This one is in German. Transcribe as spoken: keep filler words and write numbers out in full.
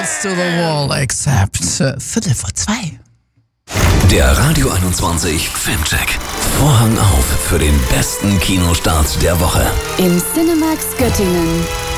Balls to the wall, except uh, Viertel vor zwei. Der Radio einundzwanzig Filmcheck. Vorhang auf für den besten Kinostart der Woche. Im Cinemax Göttingen.